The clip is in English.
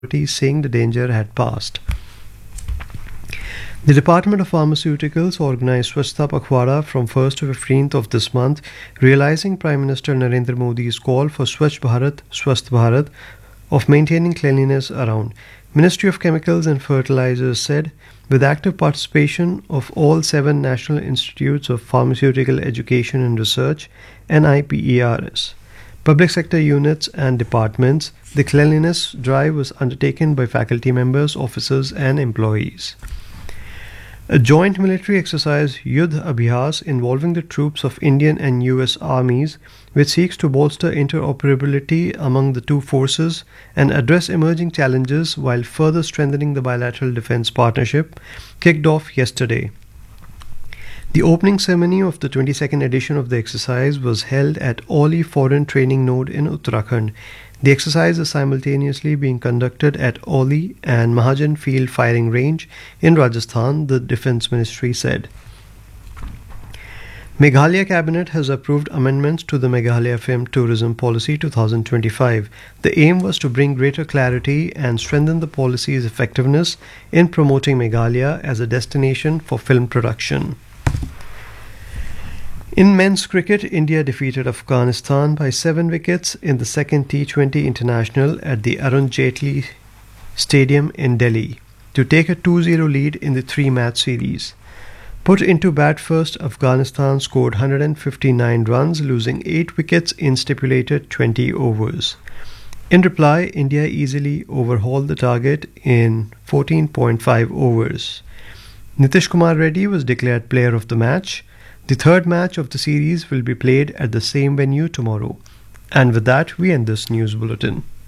authorities saying the danger had passed. The Department of Pharmaceuticals organized Swachhta Pakhwada from 1st to 15th of this month, realizing Prime Minister Narendra Modi's call for Swachh Bharat, Swasth Bharat of maintaining cleanliness around. Ministry of Chemicals and Fertilizers said, with active participation of all 7 National Institutes of Pharmaceutical Education and Research (NIPERS), public sector units and departments, the cleanliness drive was undertaken by faculty members, officers and employees. A joint military exercise Yudh Abhyas involving the troops of Indian and US armies, which seeks to bolster interoperability among the two forces and address emerging challenges while further strengthening the bilateral defense partnership, kicked off yesterday. The opening ceremony of the 22nd edition of the exercise was held at Oli Foreign Training Node in Uttarakhand. The exercise is simultaneously being conducted at Oli and Mahajan Field Firing Range in Rajasthan, the Defence Ministry said. Meghalaya Cabinet has approved amendments to the Meghalaya Film Tourism Policy 2025. The aim was to bring greater clarity and strengthen the policy's effectiveness in promoting Meghalaya as a destination for film production. In men's cricket, India defeated Afghanistan by 7 wickets in the second T20 International at the Arun Jaitley Stadium in Delhi to take a 2-0 lead in the 3-match series. Put into bat first, Afghanistan scored 159 runs, losing 8 wickets in stipulated 20 overs. In reply, India easily overhauled the target in 14.5 overs. Nitish Kumar Reddy was declared player of the match. The third match of the series will be played at the same venue tomorrow. And with that, we end this news bulletin.